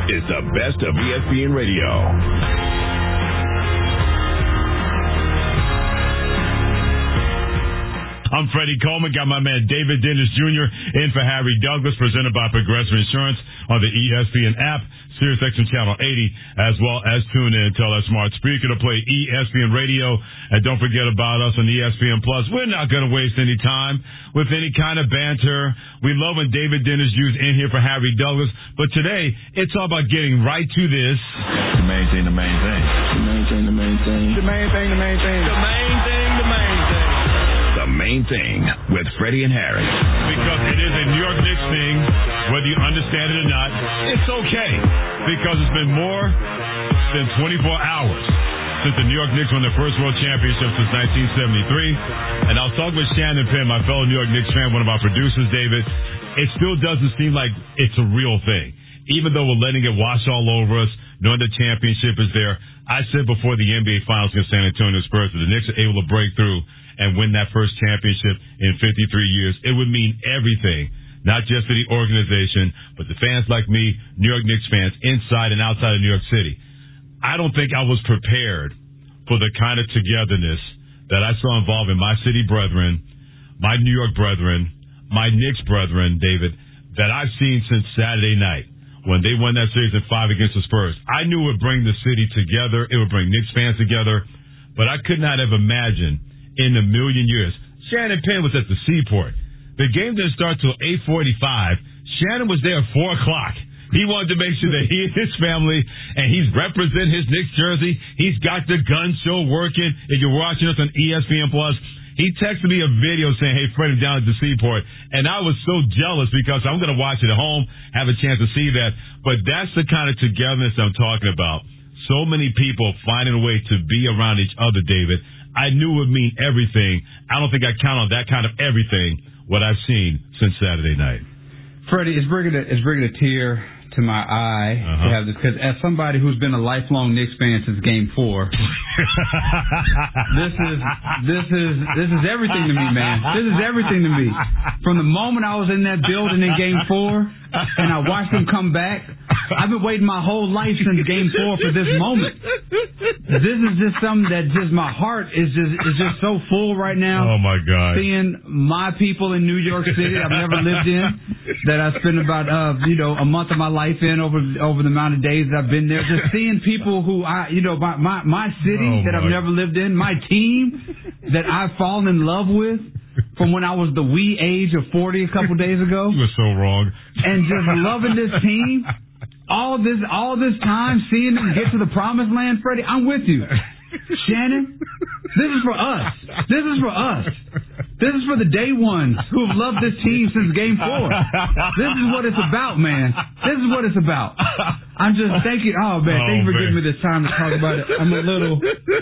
is the best of ESPN Radio. I'm Freddie Coleman. Got my man David Dennis Jr. in for Harry Douglas, presented by Progressive Insurance on the ESPN app, SiriusXM Channel 80, as well as tune in and tell that smart speaker to play ESPN Radio. And don't forget about us on ESPN Plus. We're not going to waste any time with any kind of banter. We love when David Dennis Jr. in here for Harry Douglas. But today, it's all about getting right to this. The main thing, the main thing. The main thing, the main thing. The main thing, the main thing. The main thing, the main thing. The main thing with Freddie and Harry. Because it is a New York Knicks thing, whether you understand it or not, it's okay. Because it's been more than 24 hours since the New York Knicks won their first world championship since 1973. And I was talking with Shannon Penn, my fellow New York Knicks fan, one of our producers, David. It still doesn't seem like it's a real thing. Even though we're letting it wash all over us, knowing the championship is there. I said before the NBA Finals against San Antonio Spurs that the Knicks are able to break through and win that first championship in 53 years. It would mean everything, not just to the organization, but the fans like me, New York Knicks fans, inside and outside of New York City. I don't think I was prepared for the kind of togetherness that I saw involving my city brethren, my New York brethren, my Knicks brethren, David, that I've seen since Saturday night when they won that series in 5 against the Spurs. I knew it would bring the city together. It would bring Knicks fans together. But I could not have imagined in a million years. Shannon Penn was at the Seaport. The game didn't start till 8:45. Shannon was there at 4 o'clock. He wanted to make sure that he and his family, and he's representing his Knicks jersey. He's got the gun show working. If you're watching us on ESPN Plus, he texted me a video saying, hey, Fred, I'm down at the Seaport. And I was so jealous because I'm going to watch it at home, have a chance to see that. But that's the kind of togetherness I'm talking about. So many people finding a way to be around each other, David. I knew it would mean everything. I don't think I count on that kind of everything, what I've seen since Saturday night. Freddie, it's bringing a tear to my eye to have this, because as somebody who's been a lifelong Knicks fan since Game 4, this is everything to me, man. This is everything to me. From the moment I was in that building in Game 4 and I watched them come back, I've been waiting my whole life since Game 4 for this moment. This is just something that just my heart is just so full right now. Oh my God! Seeing my people in New York City I've never lived in, that I spent about a month of my life in over the amount of days that I've been there. Just seeing people who my city that I've never lived in, my team that I've fallen in love with from when I was the wee age of 40 a couple days ago. You were so wrong. And just loving this team. All this time, seeing them get to the promised land, Freddie, I'm with you. Shannon, this is for us. This is for us. This is for the day ones who have loved this team since Game 4. This is what it's about, man. This is what it's about. I'm just thanking. Oh man, thank you for giving me this time to talk about it. I'm a little.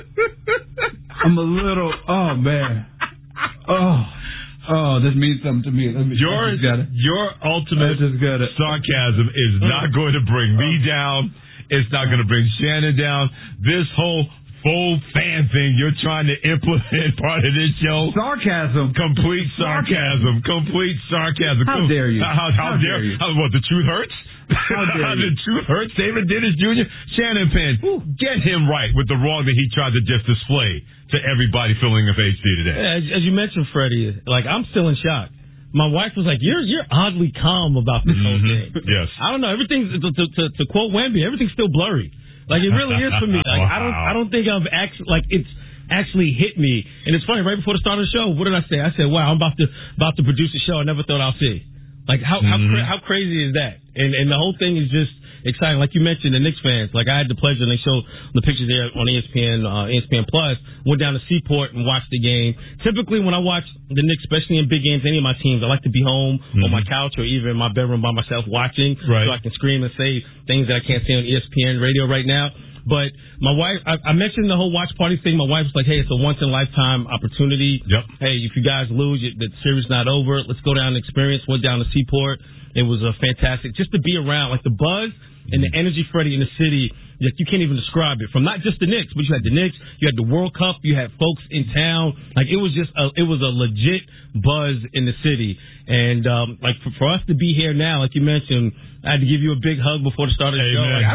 Oh man. Oh, this means something to me. Your ultimate sarcasm is not going to bring me down. It's not going to bring Shannon down. This whole full fan thing you're trying to implement part of this show. Sarcasm. Complete sarcasm. Complete sarcasm. How dare you? How dare you? What, the truth hurts? How dare you? The truth hurts? David Dennis Jr.? Shannon Penn, get him right with the wrong that he tried to just display to everybody filling of HD today. As you mentioned, Freddie, I'm still in shock. My wife was like, "You're oddly calm about this whole thing." Yes. I don't know. Everything's to quote Wemby, everything's still blurry. Like it really is for me. Like I don't think it's actually hit me. And it's funny. Right before the start of the show, what did I say? I said, "Wow, I'm about to produce a show I never thought I'll see." Like how crazy is that? And the whole thing is just exciting. Like you mentioned, the Knicks fans. Like I had the pleasure, and they showed the pictures there on ESPN Plus. Went down to Seaport and watched the game. Typically, when I watch the Knicks, especially in big games, any of my teams, I like to be home on my couch or even in my bedroom by myself watching, so I can scream and say things that I can't say on ESPN radio right now. But my wife, I mentioned the whole watch party thing. My wife was like, "Hey, it's a once-in-a-lifetime opportunity. Yep. Hey, if you guys lose, the series not over. Let's go down and experience." Went down to Seaport. It was fantastic just to be around, like the buzz and the energy, Freddie, in the city that you can't even describe it. From not just the Knicks, but you had the Knicks, you had the World Cup, you had folks in town. Like it was a legit buzz in the city. And like for us to be here now, like you mentioned, I had to give you a big hug before the start of the show. Like,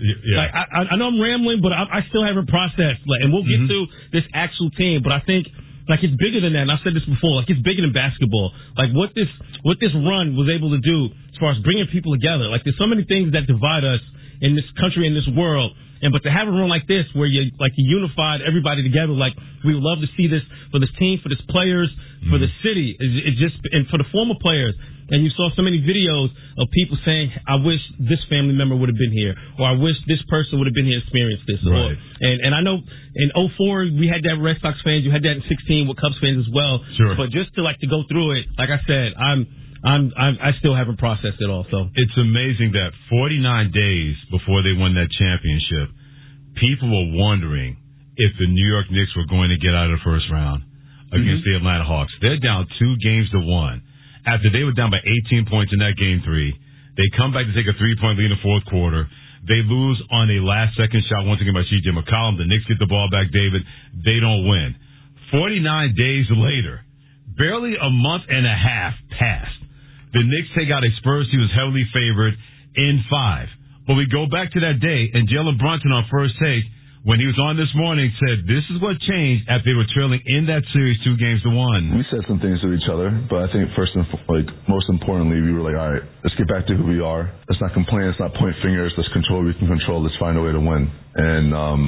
I know I'm rambling, but I still haven't processed. Like, and we'll get through this actual team, but I think. Like it's bigger than that, and I've said this before. Like it's bigger than basketball. Like what this run was able to do as far as bringing people together. Like there's so many things that divide us in this country, in this world, but to have a run like this where you unified everybody together. Like we would love to see this for this team, for this players, for the city. It's just and for the former players. And you saw so many videos of people saying, I wish this family member would have been here, or I wish this person would have been here to experience this. Right. And I know in 2004, we had that Red Sox fans. You had that in 2016 with Cubs fans as well. Sure. But just to to go through it, like I said, I still haven't processed it all. So it's amazing that 49 days before they won that championship, people were wondering if the New York Knicks were going to get out of the first round against the Atlanta Hawks. They're down 2-1. After they were down by 18 points in that game 3, they come back to take a 3-point lead in the fourth quarter. They lose on a last-second shot once again by C.J. McCollum. The Knicks get the ball back, David. They don't win. 49 days later, barely a month and a half passed. The Knicks take out a Spurs team who was heavily favored in 5. But we go back to that day, and Jalen Brunson on First Take, when he was on this morning, said this is what changed after they were trailing in that series 2-1. We said some things to each other, but I think first and most importantly, we were like, all right, let's get back to who we are. Let's not complain. Let's not point fingers. Let's control what we can control. Let's find a way to win. And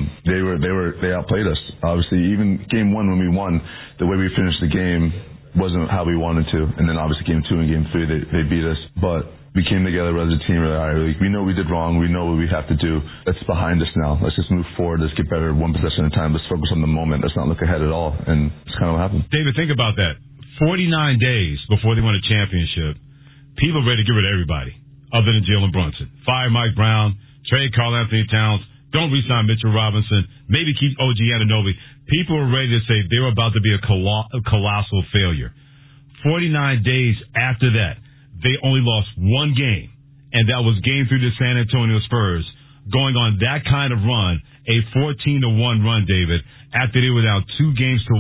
they outplayed us. Obviously, even game 1 when we won, the way we finished the game wasn't how we wanted to. And then obviously game 2 and game 3, they beat us. But we came together as a team. We're like, all right, we know we did wrong. We know what we have to do. That's behind us now. Let's just move forward. Let's get better one possession at a time. Let's focus on the moment. Let's not look ahead at all. And it's kind of what happened. David, think about that. 49 days before they won a championship, people are ready to get rid of everybody other than Jalen Brunson. Fire Mike Brown, trade Karl Anthony Towns, don't re-sign Mitchell Robinson, maybe keep OG Anunoby. People were ready to say they were about to be a colossal failure. 49 days after that, they only lost one game, and that was game 3 to San Antonio Spurs, going on that kind of run, a 14-1 run, David, after they were down 2-1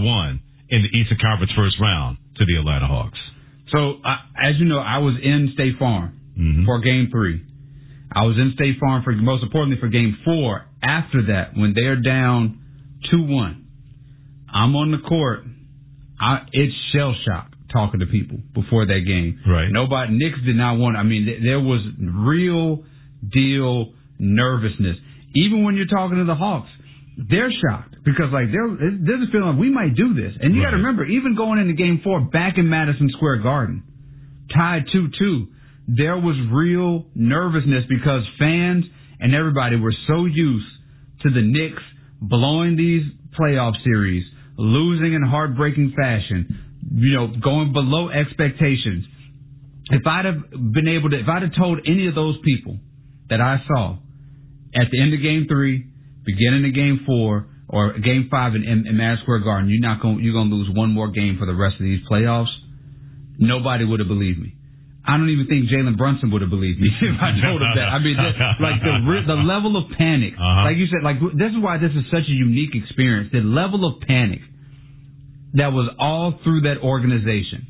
in the Eastern Conference first round to the Atlanta Hawks. So, as you know, I was in State Farm for game 3. I was in State Farm most importantly for game 4. After that, when they're down 2-1, I'm on the court. It's shell shock talking to people before that game. Right. Knicks did not want. I mean, there was real deal nervousness. Even when you're talking to the Hawks, they're shocked because there's a feeling like we might do this. And you got to remember, even going into game 4 back in Madison Square Garden, tied 2-2, there was real nervousness because fans and everybody were so used to the Knicks blowing these playoff series, losing in heartbreaking fashion, going below expectations. If I'd have told any of those people that I saw at the end of game 3, beginning of game 4, or game 5 in Madison Square Garden, you're gonna lose one more game for the rest of these playoffs, nobody would have believed me. I don't even think Jalen Brunson would have believed me if I told him that. I mean, the level of panic, like you said, this is why this is such a unique experience. The level of panic that was all through that organization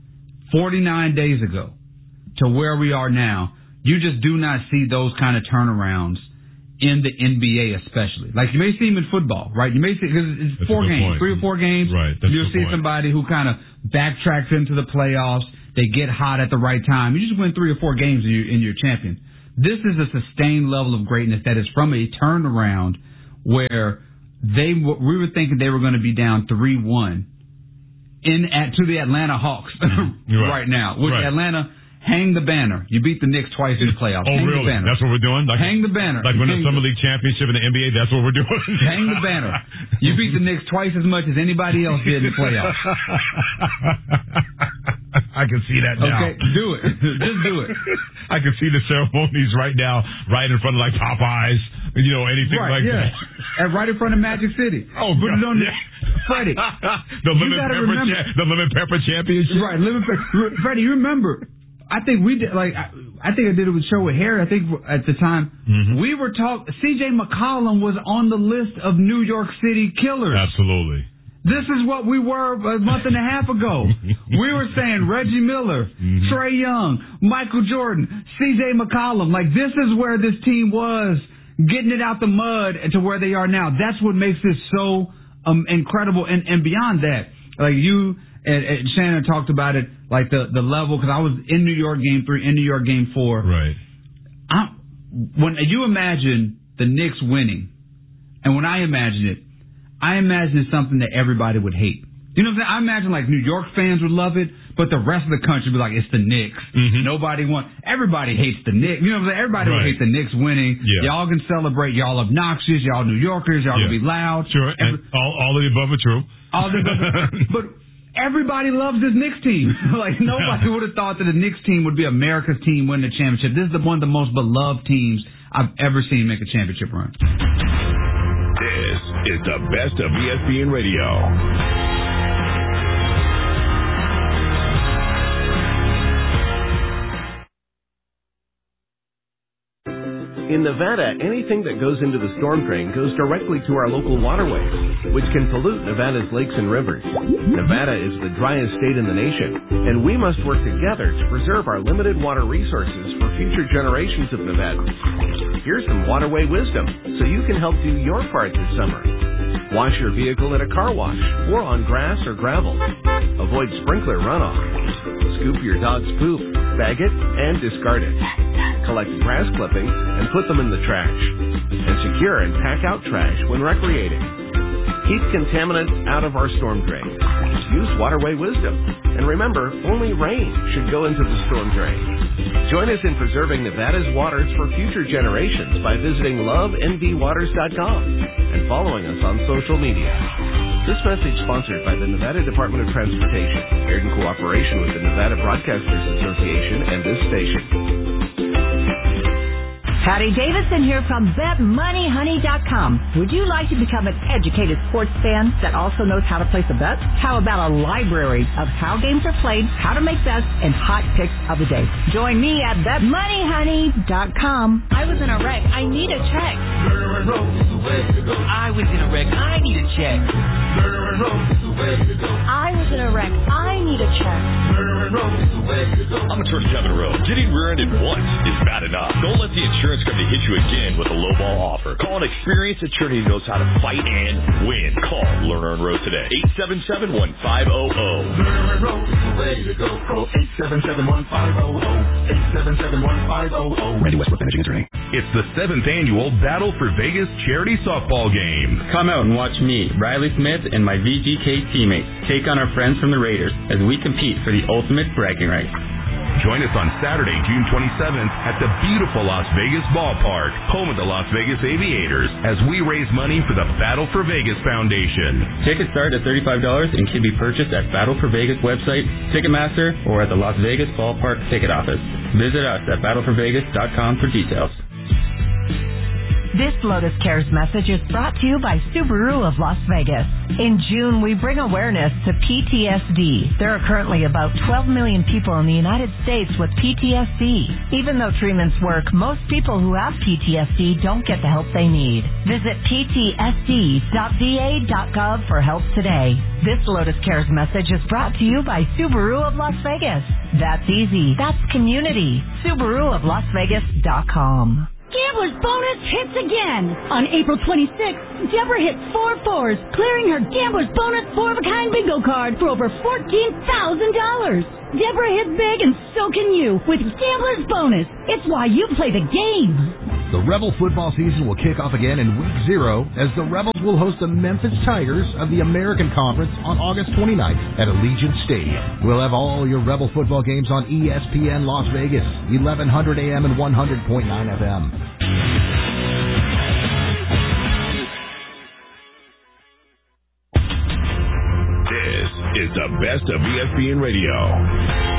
49 days ago to where we are now, you just do not see those kind of turnarounds in the NBA especially. Like you may see them in football, right? You may see, because it's 4 games, 3 or 4 games. Right. You'll see somebody who kind of backtracks into the playoffs. They get hot at the right time. You just win 3 or 4 games and you're champion. This is a sustained level of greatness that is from a turnaround where we were thinking they were going to be down 3-1 to the Atlanta Hawks right now. Which Atlanta, hang the banner. You beat the Knicks twice in the playoffs. Oh, hang really? The banner. That's what we're doing? Hang the banner. Like when the Summer League Championship in the NBA, that's what we're doing? Hang the banner. You beat the Knicks twice as much as anybody else did in the playoffs. I can see that now. Okay, do it. Just do it. I can see the ceremonies right now, right in front of like Popeyes, anything like that. And right in front of Magic City. Oh, put it on Freddie. The lemon pepper championship. Right, Freddie, you remember, I think we did, like, I think I did it with show with Harry. I think at the time we were C.J. McCollum was on the list of New York City killers. Absolutely. This is what we were a month and a half ago. We were saying Reggie Miller, Trae Young, Michael Jordan, C.J. McCollum. Like, this is where this team was, getting it out the mud to where they are now. That's what makes this so incredible. And beyond that, like you and Shannon talked about it, like the level, because I was in New York Game 3, in New York Game 4. Right. When you imagine the Knicks winning, and when I imagine it something that everybody would hate. You know what I'm saying? I imagine like New York fans would love it, but the rest of the country would be like, it's the Knicks. Everybody hates the Knicks. You know what I'm saying? Everybody would hate the Knicks winning. Yeah. Y'all can celebrate. Y'all obnoxious. Y'all New Yorkers. Y'all can be loud. Sure. And all of the above are true. But everybody loves this Knicks team. Like, nobody would have thought that the Knicks team would be America's team winning the championship. This is one of the most beloved teams I've ever seen make a championship run. This is the best of ESPN Radio. In Nevada, anything that goes into the storm drain goes directly to our local waterways, which can pollute Nevada's lakes and rivers. Nevada is the driest state in the nation, and we must work together to preserve our limited water resources for future generations of Nevadans. Here's some waterway wisdom so you can help do your part this summer. Wash your vehicle at a car wash or on grass or gravel. Avoid sprinkler runoff. Scoop your dog's poop, bag it, and discard it. Collect grass clippings and put them in the trash. And secure and pack out trash when recreating. Keep contaminants out of our storm drains. Use waterway wisdom. And remember, only rain should go into the storm drain. Join us in preserving Nevada's waters for future generations by visiting lovenvwaters.com and following us on social media. This message sponsored by the Nevada Department of Transportation, aired in cooperation with the Nevada Broadcasters Association and this station. Patty Davidson here from BetMoneyHoney.com. Would you like to become an educated sports fan that also knows how to place a bet? How about a library of how games are played, how to make bets, and hot picks of the day? Join me at BetMoneyHoney.com. I was in a wreck. I need a check. I was in a wreck. I need a check. I was in a wreck. I need a check. I'm Attorney Kevin Rowe. Getting rear-ended once is bad enough. Don't let the insurance company hit you again with a lowball offer. Call an experienced attorney who knows how to fight and win. Call Lerner and Rowe today. 877-1500. Lerner and Rowe is the way to go. Call 877-1500. 877-1500. Randy Westbrook, managing attorney. It's the 7th annual Battle for Vegas charity softball game. Come out and watch me, Riley Smith, and my VGK teammates take on our friends from the Raiders as we compete for the ultimate bragging rights. Join us on Saturday, June 27th at the beautiful Las Vegas Ballpark, home of the Las Vegas Aviators, as we raise money for the Battle for Vegas Foundation. Tickets start at $35 and can be purchased at Battle for Vegas website, Ticketmaster, or at the Las Vegas Ballpark ticket office. Visit us at battleforvegas.com for details. This Lotus Cares message is brought to you by Subaru of Las Vegas. In June, we bring awareness to PTSD. There are currently about 12 million people in the United States with PTSD. Even though treatments work, most people who have PTSD don't get the help they need. Visit ptsd.va.gov for help today. This Lotus Cares message is brought to you by Subaru of Las Vegas. That's easy. That's community. SubaruofLasVegas.com. Gambler's Bonus hits again. On April 26th, Deborah hit 4 fours, clearing her Gambler's Bonus 4-of-a-kind bingo card for over $14,000. Deborah hit big, and so can you with Gambler's Bonus. It's why you play the game. The Rebel football season will kick off again in Week 0 as the Rebels will host the Memphis Tigers of the American Conference on August 29th at Allegiant Stadium. We'll have all your Rebel football games on ESPN Las Vegas, 1100 AM and 100.9 FM. This is the best of ESPN Radio.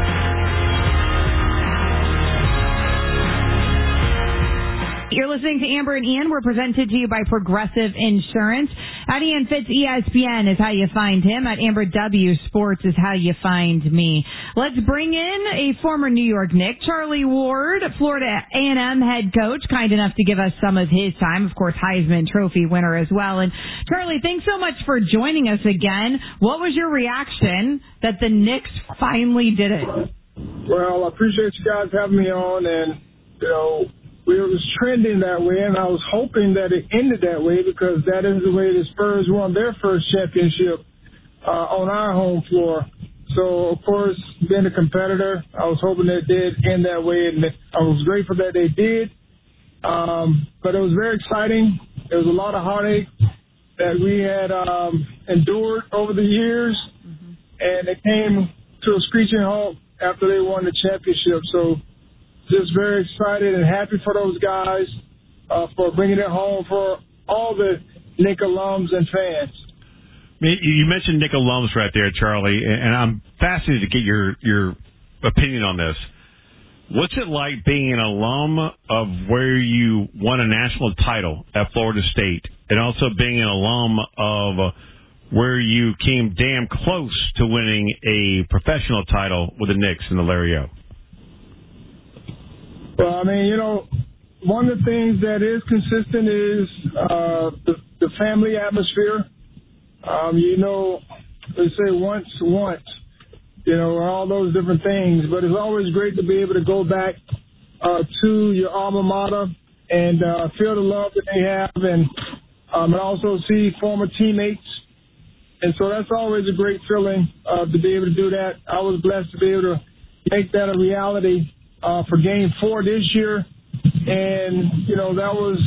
You're listening to Amber and Ian. We're presented to you by Progressive Insurance. At Ian Fitz, ESPN is how you find him. At Amber W, Sports is how you find me. Let's bring in a former New York Knick, Charlie Ward, Florida A&M head coach, kind enough to give us some of his time. Of course, Heisman Trophy winner as well. And Charlie, thanks so much for joining us again. What was your reaction that the Knicks finally did it? Well, I appreciate you guys having me on, and, you know, it was trending that way, and I was hoping that it ended that way because that is the way the Spurs won their first championship on our home floor. So, of course, being a competitor, I was hoping that it did end that way, and I was grateful that they did. But it was very exciting. There was a lot of heartache that we had endured over the years, and it came to a screeching halt after they won the championship. So just very excited and happy for those guys for bringing it home for all the Knick alums and fans. You mentioned Knick alums right there, Charlie, and I'm fascinated to get your opinion on this. What's it like being an alum of where you won a national title at Florida State and also being an alum of where you came damn close to winning a professional title with the Knicks and the Larry O? Well, I mean, you know, one of the things that is consistent is the family atmosphere. You know, they say once, you know, all those different things. But it's always great to be able to go back to your alma mater and feel the love that they have and also see former teammates. And so that's always a great feeling to be able to do that. I was blessed to be able to make that a reality for Game 4 this year. And, you know, that was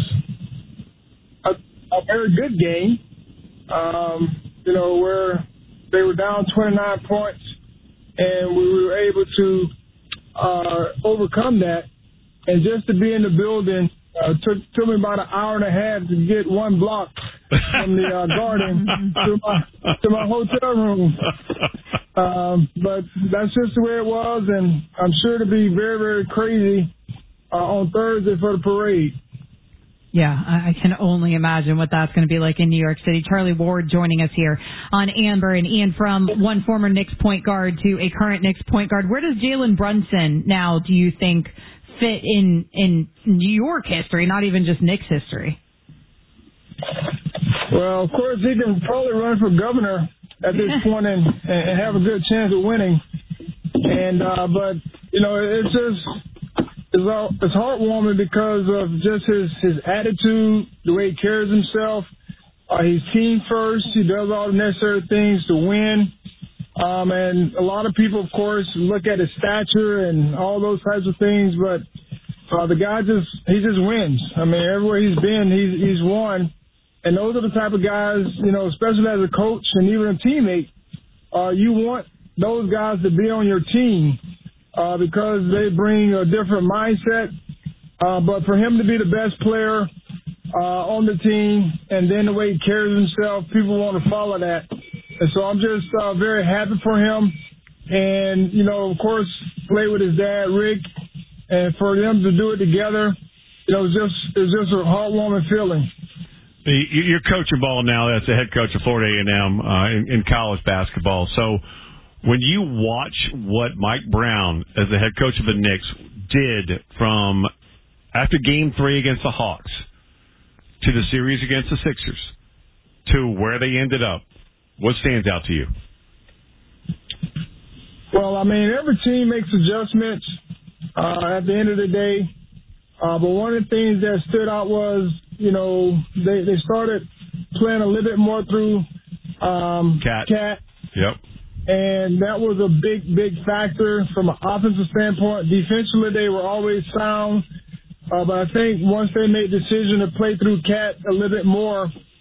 a very good game, you know, where they were down 29 points, and we were able to overcome that. And just to be in the building took me about an hour and a half to get one block from the garden to my hotel room. But that's just the way it was, and I'm sure to be very, very crazy on Thursday for the parade. Yeah, I can only imagine what that's going to be like in New York City. Charlie Ward joining us here on Amber and Ian, from one former Knicks point guard to a current Knicks point guard. Where does Jalen Brunson now, do you think, fit in New York history, not even just Knicks history? Well, of course, he can probably run for governor at this point and have a good chance of winning. And but you know, it's heartwarming because of just his attitude, the way he carries himself. He's team first. He does all the necessary things to win. And a lot of people, of course, look at his stature and all those types of things, but the guy he just wins. I mean, everywhere he's been, he's won. And those are the type of guys, you know, especially as a coach and even a teammate, you want those guys to be on your team because they bring a different mindset. But for him to be the best player on the team and then the way he carries himself, people want to follow that. And so I'm just very happy for him. And, you know, of course, play with his dad, Rick, and for them to do it together, you know, it's just a heartwarming feeling. You're coaching ball now as the head coach of Florida A&M in college basketball. So when you watch what Mike Brown, as the head coach of the Knicks, did from after Game 3 against the Hawks to the series against the Sixers to where they ended up, what stands out to you? Well, I mean, every team makes adjustments at the end of the day. But one of the things that stood out was, you know, they started playing a little bit more through Cat. Yep. And that was a big factor from an offensive standpoint. Defensively, they were always sound. But I think once they made the decision to play through Cat a little bit more,